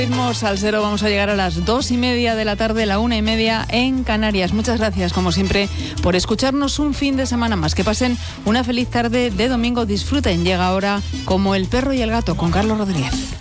Ritmos al cero, vamos a llegar a las 2:30 de la tarde, la 1:30 en Canarias. Muchas gracias, como siempre, por escucharnos un fin de semana más. Que pasen una feliz tarde de domingo. Disfruten. Llega ahora Como el perro y el gato con Carlos Rodríguez.